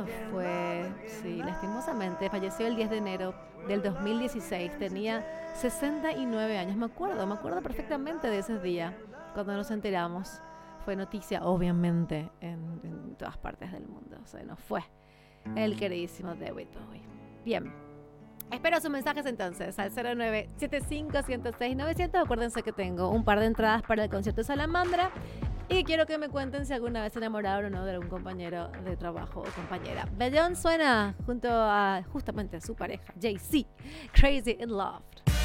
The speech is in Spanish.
Fue, sí, lastimosamente, falleció el 10 de enero del 2016. Tenía 69 años. Me acuerdo perfectamente de ese día, cuando nos enteramos. Fue noticia, obviamente, en todas partes del mundo. Se nos fue el queridísimo David Bowie. Bien. Espero sus mensajes entonces al 0975 Acuérdense que tengo un par de entradas para el concierto de Salamandra y quiero que me cuenten si alguna vez se enamoraron o no de algún compañero de trabajo o compañera. Bellón suena junto a justamente a su pareja, Jay-Z, Crazy in Love.